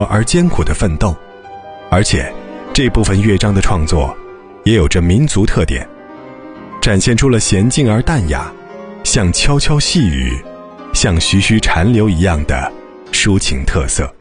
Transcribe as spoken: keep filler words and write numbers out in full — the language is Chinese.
而艰苦的奋斗，而且这部分乐章的创作也有着民族特点，展现出了娴静而淡雅，像悄悄细语，像徐徐潺流一样的抒情特色。